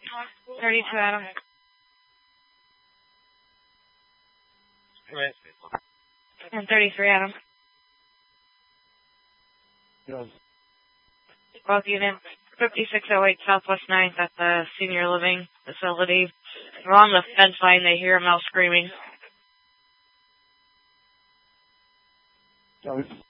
32 Adam. And 33 Adam. Both units, 5608 Southwest 9th at the senior living facility. Along the fence line, they hear a male screaming.